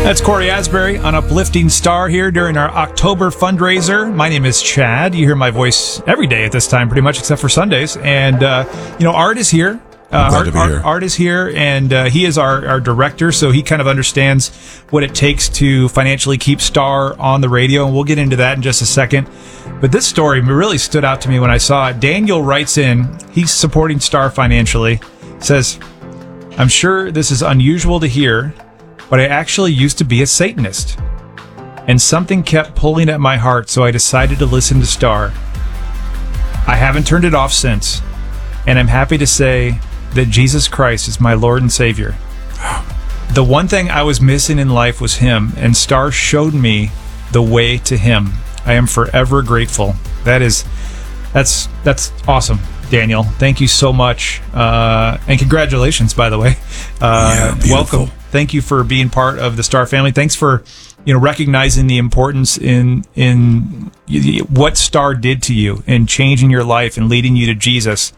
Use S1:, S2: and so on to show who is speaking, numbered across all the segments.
S1: That's Corey Asbury on Uplifting Star here during our October fundraiser. My name is Chad. You hear my voice every day at this time, pretty much, except for Sundays. And, Art is here.
S2: Glad to be here.
S1: Art is here, and he is our director, so he kind of understands what it takes to financially keep Star on the radio, and we'll get into that in just a second. But this story really stood out to me when I saw it. Daniel writes in, he's supporting Star financially, says, "I'm sure this is unusual to hear, but I actually used to be a Satanist, and something kept pulling at my heart, so I decided to listen to Star. I haven't turned it off since, and I'm happy to say that Jesus Christ is my Lord and Savior. The one thing I was missing in life was Him, and Star showed me the way to Him. I am forever grateful." That's awesome, Daniel. Thank you so much, and congratulations, by the way. Welcome. Thank you for being part of the Star family. Thanks for recognizing the importance in what Star did to you and changing your life and leading you to Jesus.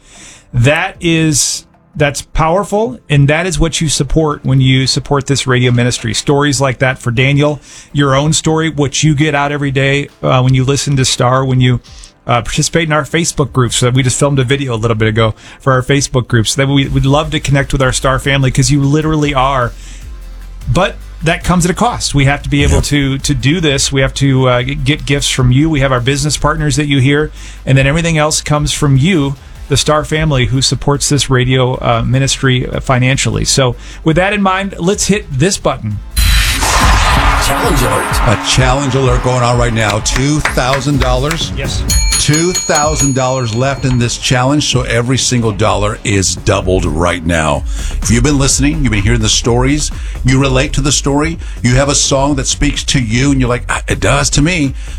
S1: That's powerful, and that is what you support when you support this radio ministry. Stories like that for Daniel, your own story, what you get out every day when you listen to Star, when you participate in our Facebook groups. We just filmed a video a little bit ago for our Facebook groups. That we'd love to connect with our Star family, because you literally are. But that comes at a cost. We have to be able to do this. We have to get gifts from you. We have our business partners that you hear, and then everything else comes from you, the Star family, who supports this radio ministry financially. So with that in mind, let's hit this button.
S2: Challenge alert. A challenge alert going on right now. $2,000.
S1: Yes.
S2: $2,000 left in this challenge, so every single dollar is doubled right now. If you've been listening, you've been hearing the stories, you relate to the story, you have a song that speaks to you, and you're like, it does to me,